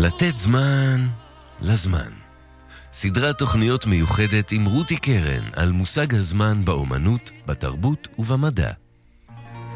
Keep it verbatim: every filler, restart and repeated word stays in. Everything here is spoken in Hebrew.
לתת זמן לזמן. סדרת תוכניות מיוחדת עם רותי קרן על מושג הזמן באומנות, בתרבות ובמדע.